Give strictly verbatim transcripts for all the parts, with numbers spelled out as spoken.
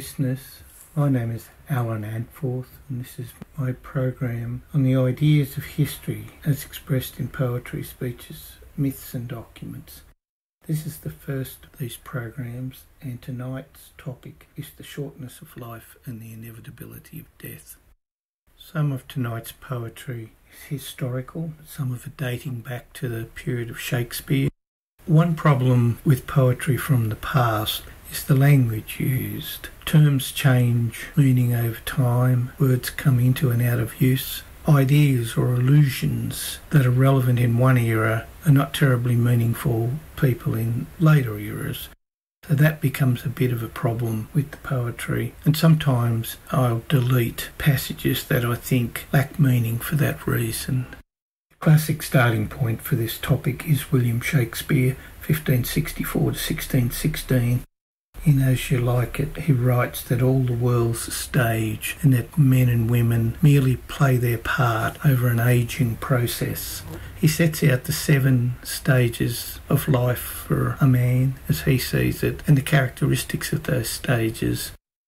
listeners, my name is Alan Adforth and this is my program on the ideas of history as expressed in poetry, speeches, myths and documents. This is the first of these programs, and tonight's topic is the shortness of life and the inevitability of death. Some of tonight's poetry is historical, some of it dating back to the period of Shakespeare. One problem with poetry from the past is the language used. Terms change meaning over time, words come into and out of use. Ideas or illusions that are relevant in one era are not terribly meaningful for people in later eras. So that becomes a bit of a problem with the poetry, and sometimes I'll delete passages that I think lack meaning for that reason. The classic starting point for this topic is William Shakespeare, fifteen sixty-four to sixteen sixteen. In As You Like It, he writes that all the world's a stage and that men and women merely play their part over an ageing process. He sets out the seven stages of life for a man as he sees it, and the characteristics of those stages.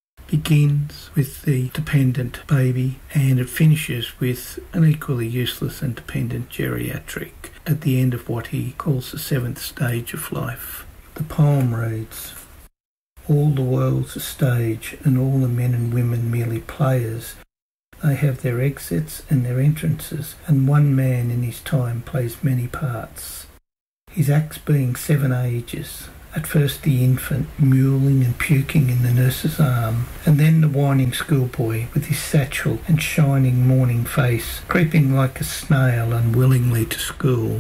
Begins with the dependent baby and it finishes with an equally useless and dependent geriatric at the end of what he calls the seventh stage of life. The poem reads, "All the world's a stage, and all the men and women merely players. They have their exits and their entrances, and one man in his time plays many parts. His acts being seven ages, at first the infant, mewling and puking in the nurse's arm, and then the whining schoolboy with his satchel and shining morning face, creeping like a snail unwillingly to school.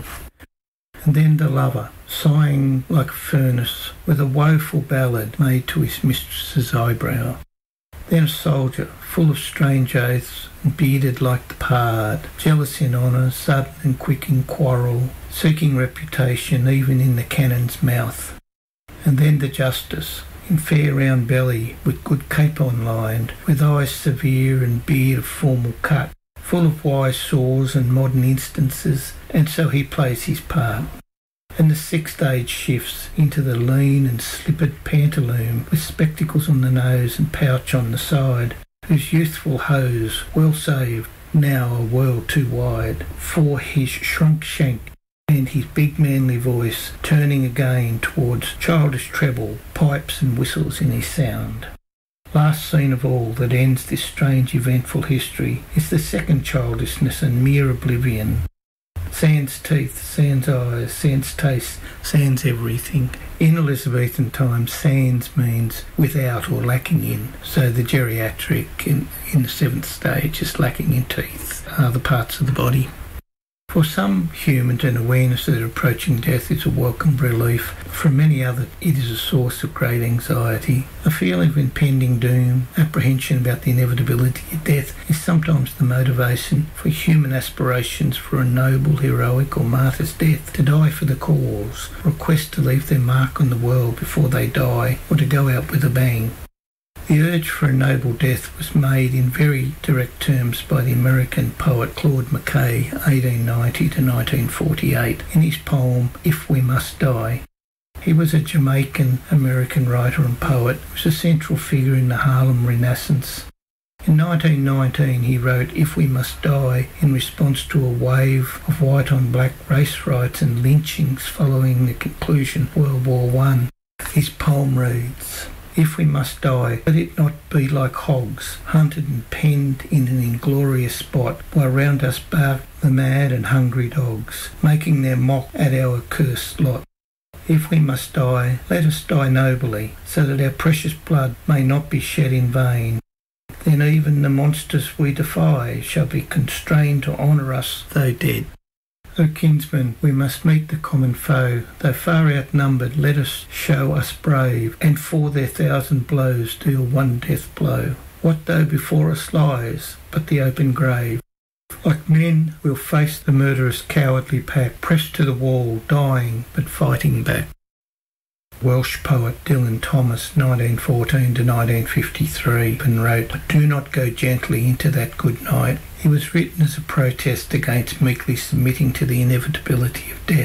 And then the lover, sighing like a furnace, with a woeful ballad made to his mistress's eyebrow. Then a soldier, full of strange oaths, and bearded like the pard, jealous in honour, sudden and quick in quarrel, seeking reputation even in the cannon's mouth. And then the justice, in fair round belly, with good capon lined, with eyes severe and beard of formal cut, full of wise saws and modern instances, and so he plays his part. And the sixth stage shifts into the lean and slippered pantaloon with spectacles on the nose and pouch on the side, whose youthful hose, well saved, now a world too wide, for his shrunk shank and his big manly voice turning again towards childish treble, pipes and whistles in his sound. Last scene of all that ends this strange eventful history is the second childishness and mere oblivion. Sans teeth, sans eyes, sans taste, sans everything. In Elizabethan times, sans means without or lacking in. So the geriatric in, in the seventh stage is lacking in teeth, other parts of the body. For some humans, an awareness that approaching death is a welcome relief. For many others, it is a source of great anxiety. A feeling of impending doom, apprehension about the inevitability of death is sometimes the motivation for human aspirations for a noble, heroic or martyr's death, to die for the cause, or a quest to leave their mark on the world before they die, or to go out with a bang. The urge for a noble death was made in very direct terms by the American poet Claude McKay, eighteen ninety to nineteen forty-eight, in his poem If We Must Die. He was a Jamaican-American writer and poet who was a central figure in the Harlem Renaissance. In nineteen nineteen he wrote If We Must Die in response to a wave of white-on-black race riots and lynchings following the conclusion of World War One. His poem reads, "If we must die, let it not be like hogs, hunted and penned in an inglorious spot, while round us bark the mad and hungry dogs, making their mock at our accursed lot. If we must die, let us die nobly, so that our precious blood may not be shed in vain. Then even the monsters we defy shall be constrained to honour us, though dead. O kinsmen, we must meet the common foe, though far outnumbered, let us show us brave, and for their thousand blows deal one death blow. What though before us lies but the open grave? Like men, we'll face the murderous cowardly pack, pressed to the wall, dying but fighting back." Welsh poet Dylan Thomas, nineteen fourteen to nineteen fifty-three, and wrote, "But do not go gently into that good night." It was written as a protest against meekly submitting to the inevitability of death.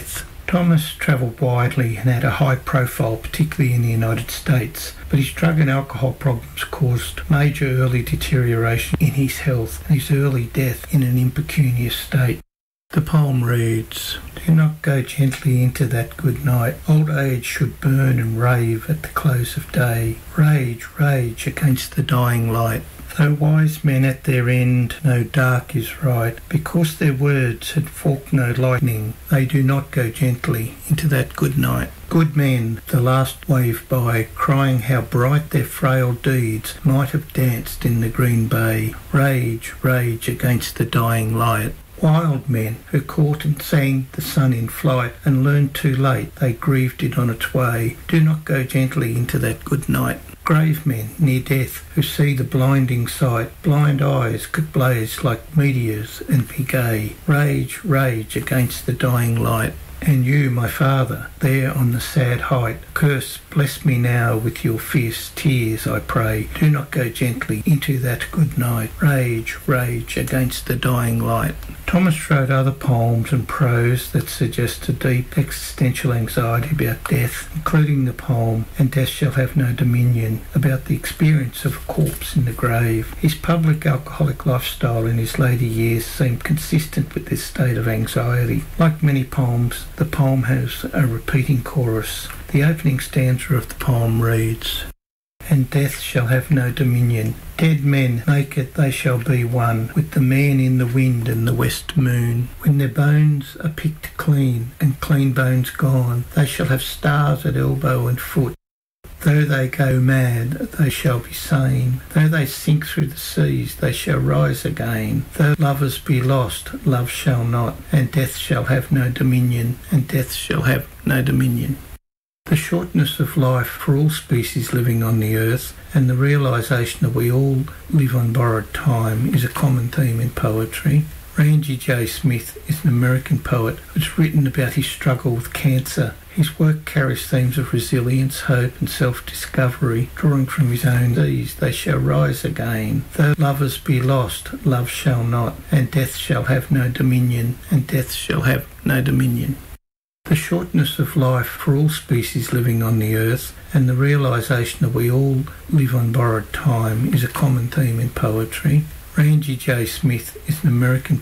Thomas travelled widely and had a high profile, particularly in the United States, but his drug and alcohol problems caused major early deterioration in his health and his early death in an impecunious state. The poem reads, "Do not go gently into that good night. Old age should burn and rave at the close of day. Rage, rage against the dying light. Though wise men at their end know dark is right, because their words had forked no lightning, they do not go gently into that good night. Good men, the last wave by, crying how bright their frail deeds might have danced in the green bay. Rage, rage against the dying light. Wild men who caught and sang the sun in flight and learned too late they grieved it on its way. Do not go gently into that good night. Grave men near death who see the blinding sight. Blind eyes could blaze like meteors and be gay. Rage, rage against the dying light. And you, my father, there on the sad height, curse, bless me now with your fierce tears, I pray. Do not go gently into that good night. Rage, rage against the dying light." Thomas wrote other poems and prose that suggest a deep existential anxiety about death, including the poem "And Death Shall Have No Dominion," about the experience of a corpse in the grave. His public alcoholic lifestyle in his later years seemed consistent with this state of anxiety. Like many poems, the poem has a repeating chorus. The opening stanza of the poem reads, "And death shall have no dominion. Dead men naked they shall be one with the man in the wind and the west moon. When their bones are picked clean and clean bones gone, they shall have stars at elbow and foot. Though they go mad, they shall be sane. Though they sink through the seas, they shall rise again. Though lovers be lost, love shall not, and death shall have no dominion, and death shall have no dominion." The shortness of life for all species living on the earth and the realisation that we all live on borrowed time is a common theme in poetry. Randy J. Smith is an American poet who's written about his struggle with cancer. His work carries themes of resilience, hope and self-discovery, drawing from his own disease. They shall rise again. Though lovers be lost, love shall not, and death shall have no dominion, and death shall have no dominion. The shortness of life for all species living on the earth and the realisation that we all live on borrowed time is a common theme in poetry. Randy J. Smith is an American